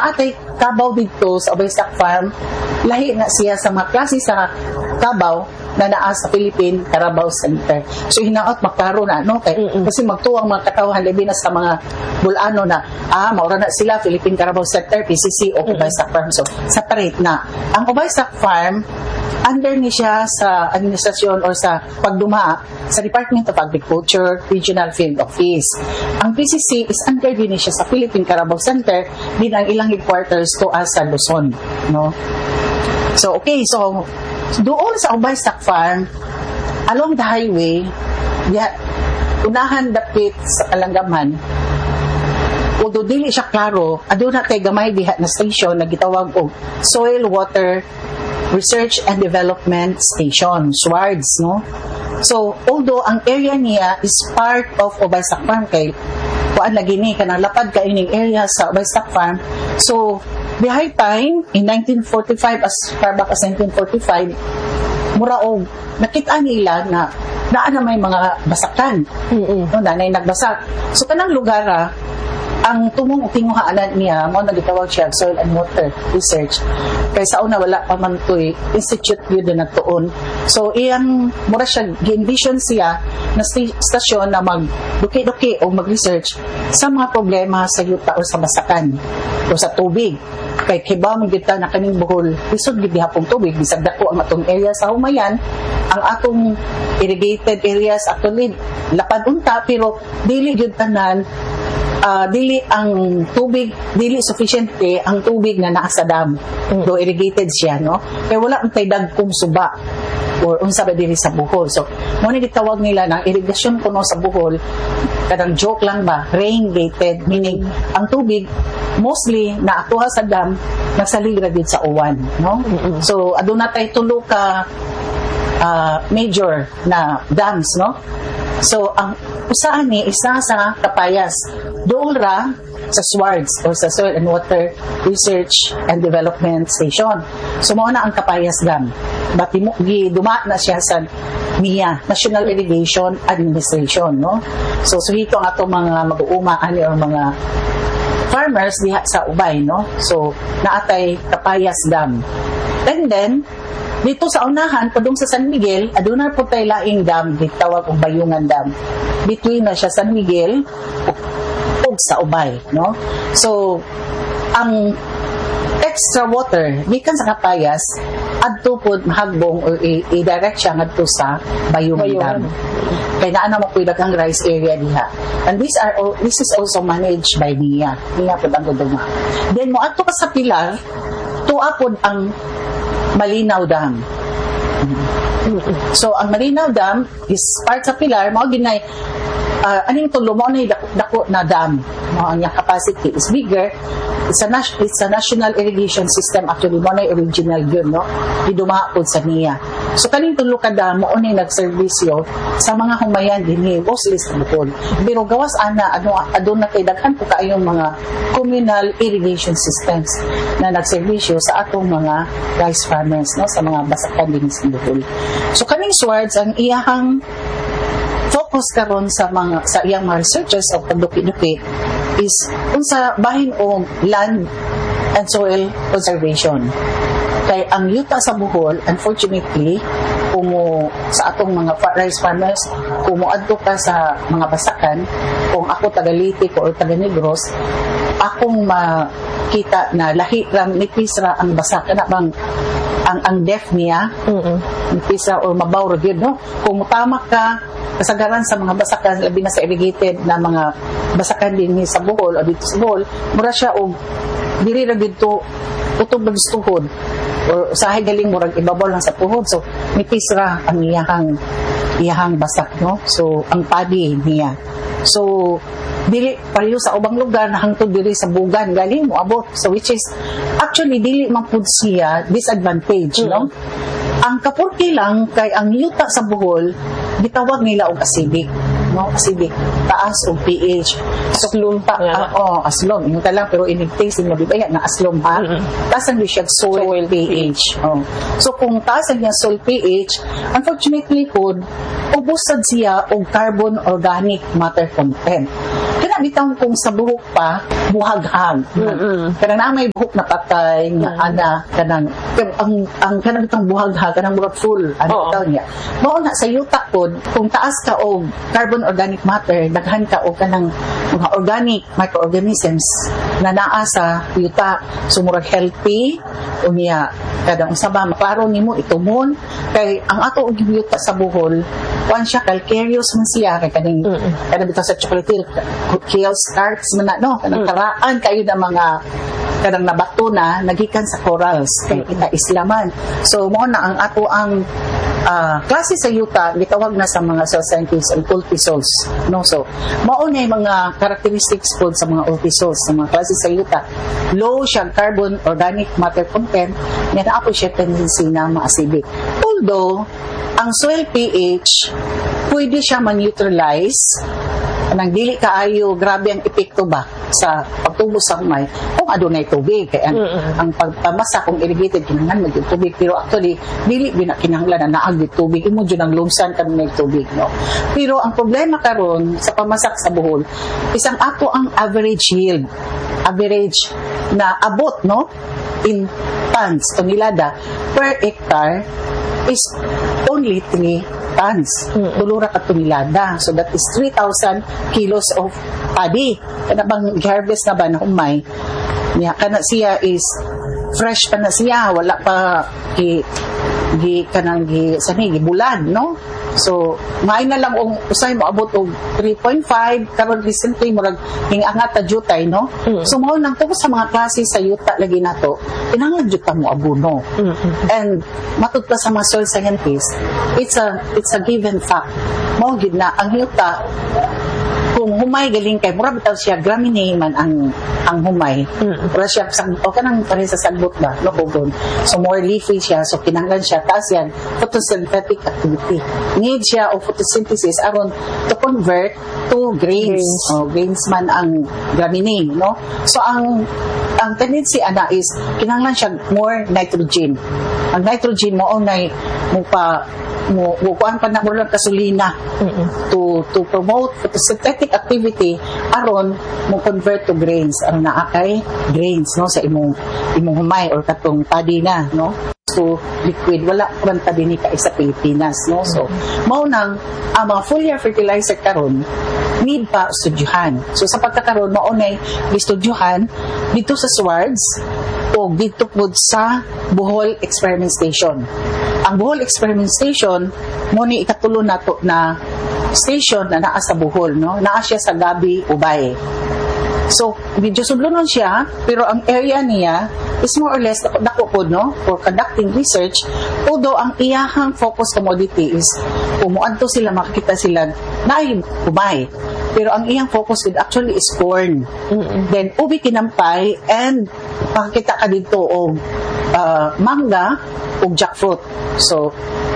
naatay kabaw dito sa Obaysak Farm, lahi na siya sa mga klase sa kabaw na naa sa Philippine Carabao Center. So hinaot magkaro na no kasi magtuwang mga katawhan labi na sa mga bulano na maura na sila Philippine Carabao Center, PCC o Obaysak Farm. So separate na. Ang Obaysak Farm under ni siya sa administrasyon or sa pagduma sa Department of Agriculture Regional Field Office. Ang PCC is under din siya sa Philippine Carabao Center din ang ilang headquarters to sa Luzon, no? So okay, so doon sa Obaysak Farm, along the highway, unahan dapit sa Kalanggaman, although dili siya klaro, aduna kay gamay diha na station na gitawag og Soil Water Research and Development Station, SWARDS, no? So, although ang area niya is part of Obaysak Farm, kay kuan lagi ni kanang lapad ka ining area sa Obaysak Farm. So, the high time in 1945, as far back as 1945, muraog nakita nila na na may mga basakan. No, nanay nagbasak. So kanang lugar ang tumong tinguhaanan niya mo nagitawag siya Soil and Water Research. Kay sa una wala pa man toy institute yun na tuon. So iyang mura siya gi-envision siya na stasyon na magduki-duki o mag-research sa mga problema sa yuta o sa basakan o sa tubig. Kay kiba mo kita na kaning Bohol isod gid hapong tubig bisag dako ang atong area sa Humayan, ang atong irrigated areas actually lapad unta pero dili gyud tanan dili ang tubig, dili sufficiente ang tubig na naa sa dam. Do irrigated siya, no? Kaya wala ang tay dagkong suba or unsa ba diri sa Bohol. So, mo ni gitawag nila ng irigasyon kuno sa Bohol, kadang joke lang ba, rain gated, meaning ang tubig mostly na atuha sa dam nagsaligra gid sa uwan, no? So, aduna tay tulo ka major na dams, no? So, ang usaan ni isa sa Kapayas, doon ra sa SWARDS or sa Soil and Water Research and Development Station. So, mao na ang Kapayas Dam. Duma na siya sa NIA, National Irrigation Administration, no? So, hito ang ato mga mag-uuma ani or mga farmers diha sa Ubay, no? So, naatay Kapayas Dam. And then, dito sa unahan, padung sa San Miguel, aduna po tayo laing dam, ditawag og Bayungan Dam. Between na siya San Miguel ug sa Ubay, no? So, ang extra water, gikan sa Kapayas, adto pod mahagbong or i-direct siya ngadto sa Bayungan Dam. Kaya naa mo pwede kang rice area diha. And this is also managed by NIA. NIA pod ang guduma. Then, mo adto ka sa Pilar, tuwa pod ang Malinaw Dam. So, ang Malinaw Dam is part sa Pilar, mao ginay aning tulo mo na dako na dam. Ang capacity is bigger. It's a national irrigation system. Actually, mo na original yun, no? Iduma po sa NIA. So, kaning tulo ka dam, mo na nagservisyo sa mga Humayan din mostly sa Bohol. Pero gawas ana, adun na kay daghan po kaayong mga communal irrigation systems na nagservisyo sa atong mga rice farmers, no? Sa mga basakan din sa Bohol. So, kaning SWARDS, ang iyahang focus karon sa iyang mga researchers o pagduki-duki is unsa bahin o land and soil conservation. Kay ang yuta sa Bohol, unfortunately, sa atong mga rice farmers, kung muadto ka sa mga basakan, kung ako taga Leyte o taga Negros, akong makita na lahi ram nipis ra ang basak na bang ang depth niya nipis ra or mabaw ra gyud, no? Kung mutamak ka kasagaran sa mga basakan labi na sa irrigated na mga basakan din sa Bohol o dito sa Bohol, mura siya og diri ra dito utob bagstuhod or usahay galing murag ibabaw lang sa tuhod, so nipis ra ang iyahang basak, no? So ang padi niya, so dili pareho sa ubang lugar na hangtod diri sa bugan galing mo abot, so which is actually dili man pud siya disadvantage, no? Ang kapurki lang kay ang yuta sa Bohol gitawag nila og acidic, no? Acidic, taas og pH. So aslom pa, aslom yung talang pero inigtaste mo bibaya nga aslom ha. Taas ang siya soil pH. So kung taas ang soil pH, unfortunately pod ubusad siya og carbon organic matter content. Kaya Ina bitaw kung sa buhok pa buhaghag. Kanang na may buhok na patay nga ana kanang ang kanang bitang buhaghag kanang murag full ano bitaw niya. Mao na sa yuta pod kung taas ka og carbon organic matter, daghan ka og kanang mga organic microorganisms na naa sa yuta, so murag healthy unya kada unsa ba maklaro nimo itumon kay ang ato og yuta sa buhol kuan siya calcareous man siya kay kaning kada bitaw sa chocolate kills starts man na no kanang karaan kayo na mga kanang nabato na nagikan sa corals kay kita islaman. So mo na ang ato ang klase sa yuta gitawag na sa mga cell scientists ang ultisols, no? So mao na mga characteristics pod sa mga ultisols sa mga klase sa yuta. Low siya carbon organic matter content, nga naa po siya tendency na ma-acidic. Although ang soil pH pwede siya ma-neutralize nang dili kaayo grabe ang epekto ba sa pagtubo sa humay kung adunay tubig kay ang pagpamasa kung irrigated kinahanglan mag tubig pero actually dili kinahanglan na naag tubig imo jud ang lumsan kanang tubig no. Pero ang problema karon sa pamasak sa buhol isang ato ang average yield na abot no in tons tonelada per hectare is only 3 tons. Dulura ka tonelada. So that is 3,000 kilos of paddy. Kana bang harvest na ba na humay? Niya kana siya is fresh pa na siya, wala pa kanang bulan, no? So, may na lang usay mo abot og 3.5 karon recently murag hingangat ta jutay, no? So mao nang tungkol sa mga klase sa yuta lagi nato, kinahanglan jud ta mo abono. And matud pa sa mga soil scientists, it's a given fact. Mao gid na ang yuta kung humay galing kay mura bitaw siya graminee man ang humay. Mura siya o kanang pareha sa sagbot ba no bogon. So more leafy siya so kinahanglan siya taas yan photosynthetic activity. Need siya o photosynthesis aron to convert to grains. Grains man ang graminee no. So ang tendency ana is kinahanglan siya more nitrogen. Ang nitrogen mo nay mo kuan pa na mo lang kasulina to promote photosynthetic activity aron mo convert to grains aron naa kay grains no sa imong humay or katong paddy na no. So liquid wala man ta dinhi kay sa Pilipinas no. So mao nang ang mga foliar fertilizer karon need pa studyuhan. So sa pagkakaroon mao nay gistudyuhan dito sa SWARDS o dito pod sa Bohol Experiment Station. Ang Bohol Experiment Station mo ni ikatulo nato na station na naa sa Bohol no. Naa siya sa Gabi, Ubay. So, medyo sublunon siya, pero ang area niya is more or less dako pod no for conducting research. Although ang iyahang focus commodity is umuadto sila makikita sila naay humay. Pero ang iyang focus actually is corn. Then ubi kinampay and makikita ka dito og mangga ug jackfruit. So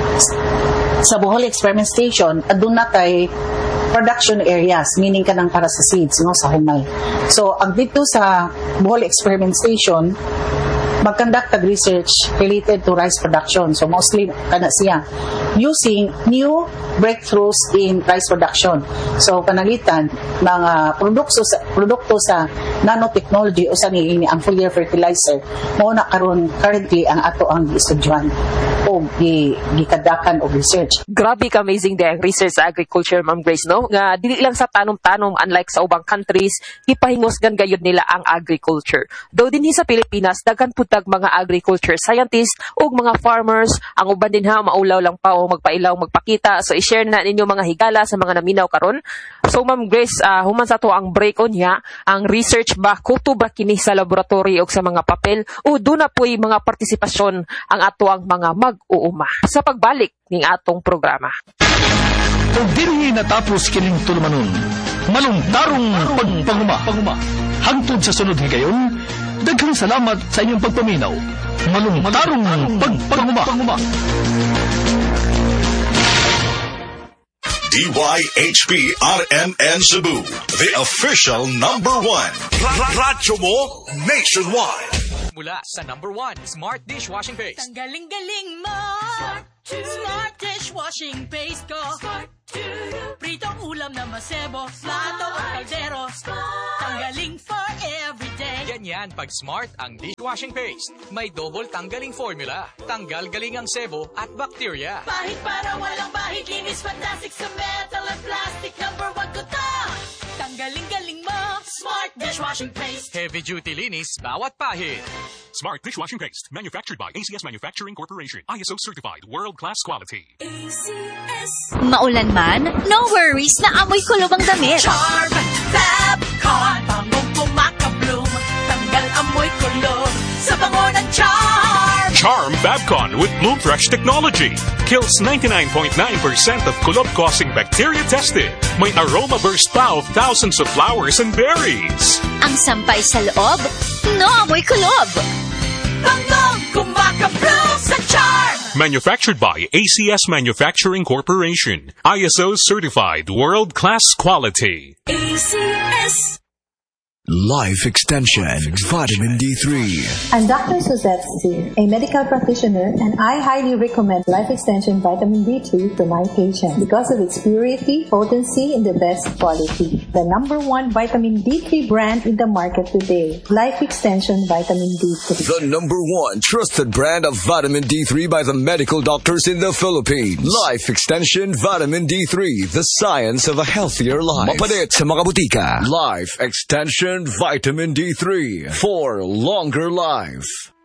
sa Bohol Experiment Station aduna tay production areas, meaning kanang para sa seeds no sa humay. So ang dito sa Bohol Experiment Station mag-conduct of research related to rice production. So mostly kana siya using new breakthroughs in rice production. So kanalitan mga produkto sa nanotechnology o sa niini ang foliar fertilizer mao na karon currently ang ato ang gistudyuhan o gikadakan og research. Grabe ka amazing day ang research sa agriculture, Ma'am Grace, no? Nga dili lang sa tanom-tanom unlike sa ubang countries, gipahingosgan gayud nila ang agriculture. Though dinhi sa Pilipinas daghan putag mga agriculture scientists ug mga farmers, ang uban din ha maulaw lang pa o magpailaw magpakita. So i-share na ninyo mga higala sa mga naminaw karon. So Ma'am Grace, human sa to ang break on niya, ang research ba kuto ba kini sa laboratory o sa mga papel o doon na po'y mga partisipasyon ang ato ang mga mag-uuma sa pagbalik ning atong programa. Kung dinhi natapos kining tulumanon, malungtarong pagpanguma. Hangtod sa sunod higayon, daghang salamat sa inyong pagpaminaw. Malungtarong pagpanguma. DYHP RMN Cebu, the official number 1. Radyo mo nationwide. Mula sa number 1 Smart Dishwashing Paste. Ang galing-galing mo. Smart Dishwashing Paste ko. Pritong ulam na masebo, plato o kaldero, tanggaling for everyday. Ganyan pag Smart ang dishwashing paste. May double tanggaling formula. Tanggal galing ang sebo at bacteria. Bahid para walang bahid, linis fantastic sa metal at plastic. Number 1 ko to. Tanggaling-galing mo, Smart dishwashing paste. Heavy duty linis bawat pahid. Smart dishwashing paste, manufactured by ACS Manufacturing Corporation. ISO certified, world-class quality. Maulan man, no worries na amoy kulob ang damit. Charm Fabcon, bangong pumakabloom. Tanggal amoy kulob sa bango ng Charm. Charm Fabcon with Bloom Fresh technology. Kills 99.9% of kulob-causing bacteria tested. May aroma burst pa of thousands of flowers and berries. Ang sampay sa loob, no amoy kulob. Bangong kumakabloom sa Charm. Manufactured by ACS Manufacturing Corporation. ISO certified, world-class quality. ACS. Life Extension Vitamin D3. I'm Dr. Suzette C., a medical practitioner, and I highly recommend Life Extension Vitamin D3 to my patients because of its purity, potency, and the best quality. The #1 vitamin D3 brand in the market today, Life Extension Vitamin D3. The #1 trusted brand of vitamin D3 by the medical doctors in the Philippines. Life Extension Vitamin D3, the science of a healthier life. Mapalit sa mga butika. Life Extension Vitamin D3 for longer life.